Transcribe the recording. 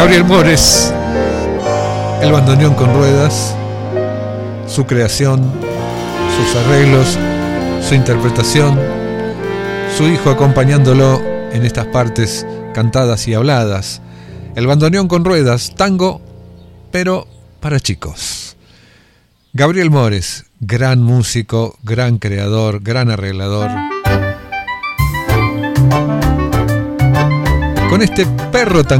Gabriel Mores, el bandoneón con ruedas, su creación, sus arreglos, su interpretación, su hijo acompañándolo en estas partes cantadas y habladas. El bandoneón con ruedas, tango, pero para chicos. Gabriel Mores, gran músico, gran creador, gran arreglador. Con este perro tan